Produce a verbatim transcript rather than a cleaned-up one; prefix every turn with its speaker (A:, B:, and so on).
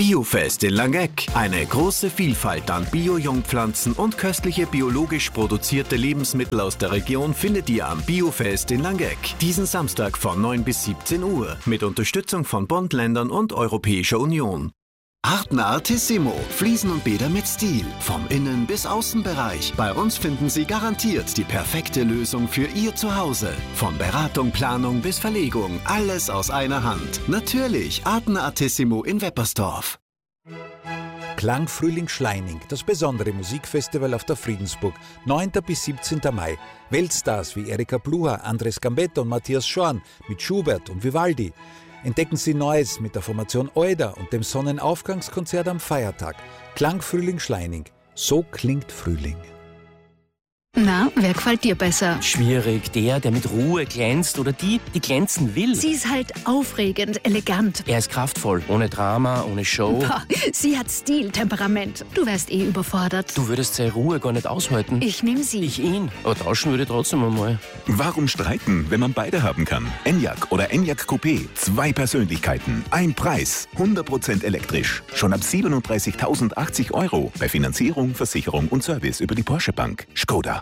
A: Biofest in Langeck. Eine große Vielfalt an Bio-Jungpflanzen und köstliche biologisch produzierte Lebensmittel aus der Region findet ihr am Biofest in Langeck. Diesen Samstag von neun bis siebzehn Uhr mit Unterstützung von Bund, Ländern und Europäischer Union. Artner Artissimo. Fliesen und Bäder mit Stil. Vom Innen- bis Außenbereich. Bei uns finden Sie garantiert die perfekte Lösung für Ihr Zuhause. Von Beratung, Planung bis Verlegung. Alles aus einer Hand. Natürlich Artner Artissimo in Weppersdorf.
B: Klangfrühling Schleining, das besondere Musikfestival auf der Friedensburg, neunten bis siebzehnten Mai. Weltstars wie Erika Blucher, Andres Gambetta und Matthias Schorn mit Schubert und Vivaldi. Entdecken Sie Neues mit der Formation Euda und dem Sonnenaufgangskonzert am Feiertag. Klangfrühling Schleining. So klingt Frühling.
C: Na, wer gefällt dir besser?
D: Schwierig. Der, der mit Ruhe glänzt oder die, die glänzen will.
C: Sie ist halt aufregend, elegant.
D: Er ist kraftvoll, ohne Drama, ohne Show.
C: Boah, sie hat Stil, Temperament. Du wärst eh überfordert.
D: Du würdest seine Ruhe gar nicht aushalten.
C: Ich nehm sie.
D: Ich ihn. Aber tauschen würde ich trotzdem einmal.
E: Warum streiten, wenn man beide haben kann? Enyaq oder Enyaq Coupé. Zwei Persönlichkeiten. Ein Preis. hundert Prozent elektrisch. Schon ab siebenunddreißigtausendachtzig Euro. Bei Finanzierung, Versicherung und Service über die Porsche Bank. Skoda.